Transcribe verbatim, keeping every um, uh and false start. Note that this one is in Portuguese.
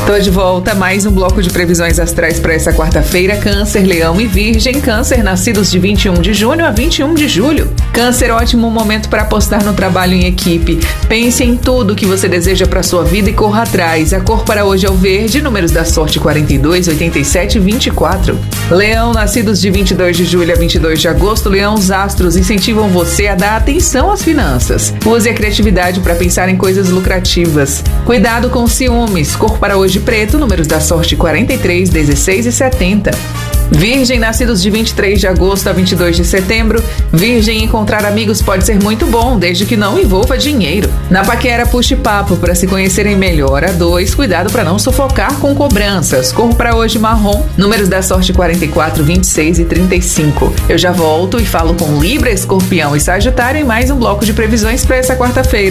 Tô de volta, mais um bloco de previsões astrais para essa quarta-feira. Câncer, Leão e Virgem. Câncer, nascidos de vinte e um de junho a vinte e um de julho. Câncer, ótimo momento para apostar no trabalho em equipe. Pense em tudo que você deseja para sua vida e corra atrás. A cor para hoje é o verde, números da sorte quarenta e dois, oitenta e sete e vinte e quatro. Leão, nascidos de vinte e dois de julho a vinte e dois de agosto. Leão, os astros incentivam você a dar atenção às finanças. Use a criatividade para pensar em coisas lucrativas. Cuidado com ciúmes. Cor para hoje preto, números da sorte quarenta e três, dezesseis e setenta. Virgem, nascidos de vinte e três de agosto a vinte e dois de setembro. Virgem, encontrar amigos pode ser muito bom, desde que não envolva dinheiro. Na paquera, puxe papo para se conhecerem melhor. A dois, cuidado para não sufocar com cobranças. Cor para hoje marrom, números da sorte quarenta e quatro, vinte e seis e trinta e cinco. Eu já volto e falo com Libra, Escorpião e Sagitário em mais um bloco de previsões para essa quarta-feira.